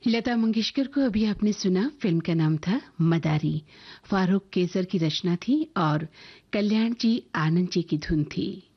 लता मंगेशकर को अभी आपने सुना। फिल्म का नाम था मदारी। फारूक केसर की रचना थी और कल्याण जी आनंद जी की धुन थी।